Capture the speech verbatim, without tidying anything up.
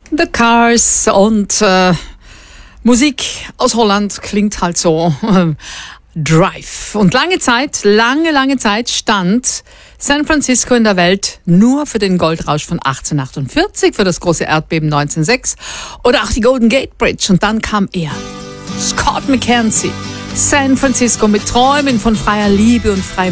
The Cars und äh, Musik aus Holland klingt halt so. Drive. Und lange Zeit, lange, lange Zeit stand San Francisco in der Welt nur für den Goldrausch von achtzehnhundertachtundvierzig, für das große Erdbeben neunzehnhundertsechs oder auch die Golden Gate Bridge. Und dann kam er, Scott McKenzie, San Francisco mit Träumen von freier Liebe und freiem